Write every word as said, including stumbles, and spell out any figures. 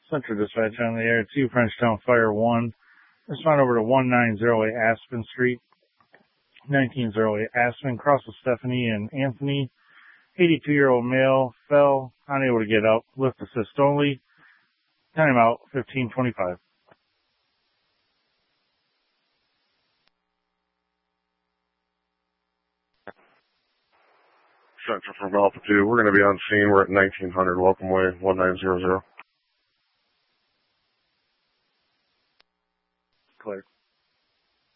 Central Dispatch on the air. two Frenchtown Fire one. Respond over to one nine zero eight Aspen Street, nineteen oh eight Aspen, cross with Stephanie and Anthony. eighty-two-year-old male fell, unable to get up, lift assist only. Time out, fifteen twenty-five. Central from Alpha two. We're going to be on scene. We're at nineteen hundred Welcome Way, one nine zero zero. Clear.